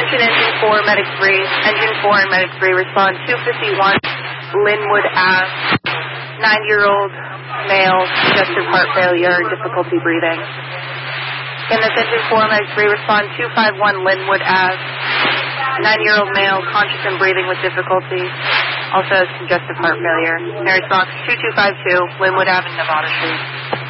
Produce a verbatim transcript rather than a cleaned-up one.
Attention Engine four, Medic three. Engine four and Medic three respond two fifty-one Linwood Ave. Nine-year-old male, congestive heart failure, difficulty breathing. Again, that's Engine four, Medic three respond two fifty-one Linwood Ave. Nine-year-old male, conscious and breathing with difficulty. Also has congestive heart failure. Mary's Box two two five two, Linwood Avenue, Nevada Street.